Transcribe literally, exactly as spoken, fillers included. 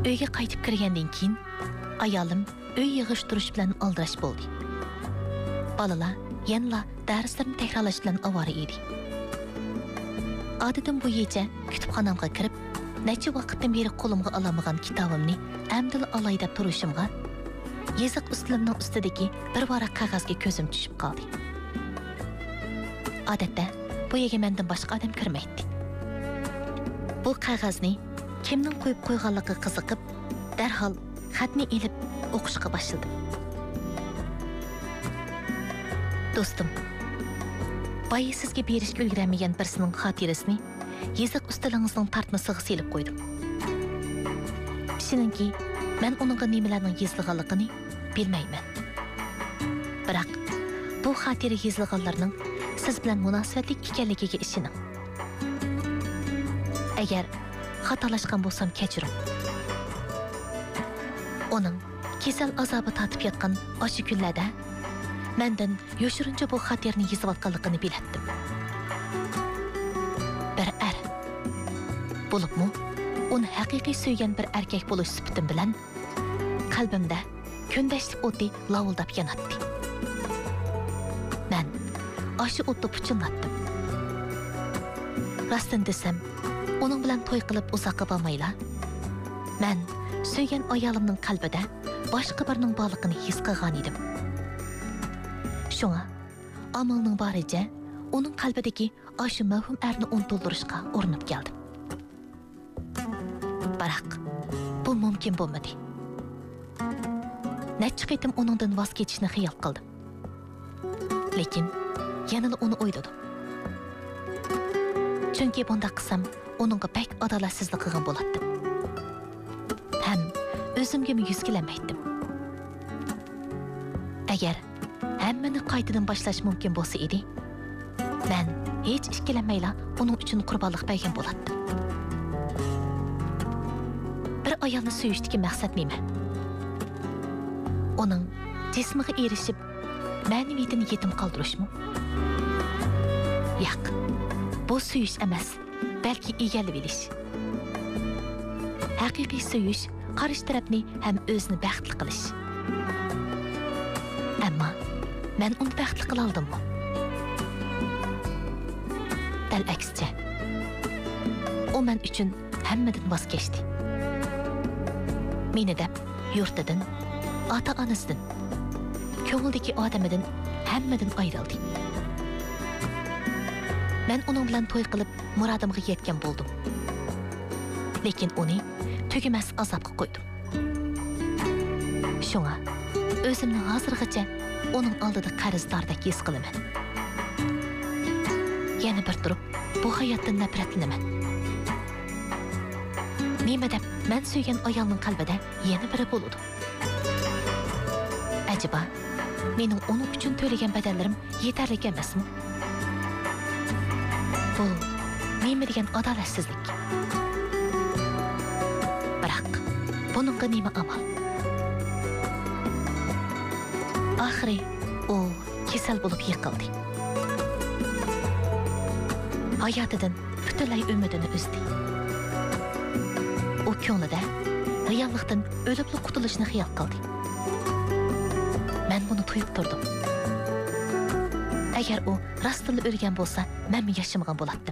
Uyga qaytib kirgandan keyin ayolim uy yig'ishtirish bilan aldirash bo'ldi. Balalar yanla darslarni takrorlash bilan ovora edi. Odatim bo'yicha kutubxonamga kirib, necha vaqtdan beri qo'limga olamagan kitobimni amdil olay deb turishimga yeziq ustilimning ustidagi bir varaq qog'ozga ko'zim tushib qoldi. Odatda bu yerga mendan boshqa odam kirmaydi. Bu qog'ozni kimning qo'yib qo'yganligiga qiziqib, darhol xatni ilib o'qishga boshladim. Do'stim, boya sizga berishga ulgurmagan birisining xotirasini yeziq ustilingizning tartmasiga selib qo'ydim. Shuninki, men uningga nimalarning yozilganligini bilmayman. Biroq bu xotira yozilganlarning siz bilan munosabatli ekanligiga ishoning. Agar xatolashgan bo'lsam kechiring. Uning kasal azobi tatib yotgan o'sha kunlarda mendan yoshirincha bu xatirni yozayotganligini bilatdim. Bir er bo'libmi, uni haqiqiy suygan bir erkak bo'lish sifatim bilan qalbimda ko'ndashlik o'ti lavildab yonatdi. Men o'sha o'tni puchunlatdim. Rostdan desam, uning bilan to'y qilib uzoqqa bormayla, men suygan ayolimning qalbida boshqa birning borligini his qilgan edim. Shunga amalning boricha uning qalbidagi o'sha mavhum erni unuttirishga urinib keldim. Biroq bu mumkin bo'lmadi. Necha qitim uningdan voz kechishni xiyol qildim. Lekin yana uni o'yladim. Chunki bunda qilsam uningga pek adolatsizlik qilgan bo'lardim. Ham o'zimga yuz kelmaydim. Agar hammani qaytadan boshlash mumkin bo'lsa edi, men hech ikkilanmayla uning uchun qurbonlik bergan bo'lardim. Bir ayolni suyishdagi maqsad nima? Uning jismiga erishib, ma'naviyatini yetim qoldirishmi? Yo'q, bu suyish emas, balki egallab olish. Haqiqiy suyish qarshi tarafni ham o'zini baxtli qilish. Ammo men uni baxtli qila oldimmi? Dal aksicha, u men uchun hammadan voz kechdi. Meni deb yurtidan, ota-onasidan, ko'ngildagi odamidan hammadan ayrildi. Men uning bilan to'y qilib murodimga yetgan bo'ldim. Lekin uni tugamas azobga qo'ydim. Shunga o'zimni hozirgacha uning oldida qarzdordek his qilaman. Yana bir turib bu hayotdan nafratlanaman. Nima deb men suygan ayolning qalbida yana biri bo'ladi. Acaba mening uning uchun to'lagan badallarim yetarli emasmi? Bu nima degan adolatsizlik? Biroq buningga nima amal? Oxiri u kasal bo'lib yiqildi. Hayotidan butunlay umidini uzdi. U ko'nglida reallikdan o'libli qutulishni xiyol qildi. Men buni tuyib turdim. Agar u rostdan o'lgan bo'lsa, men yashamagan bo'lardim.